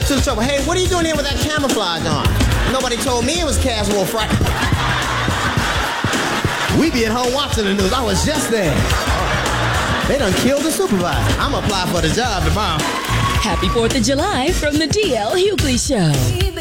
to the trouble. Hey, what are you doing here with that camouflage on? Nobody told me it was Casual Friday. We be at home watching the news. I was just there. They done killed the supervisor. I'm gonna apply for the job tomorrow. Happy 4th of July from the DL Hughley Show.